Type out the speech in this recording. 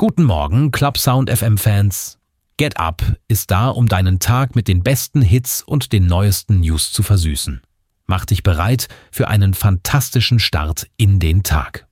Guten Morgen, Club Sound FM Fans. Get Up ist da, um deinen Tag mit den besten Hits und den neuesten News zu versüßen. Mach dich bereit für einen fantastischen Start in den Tag.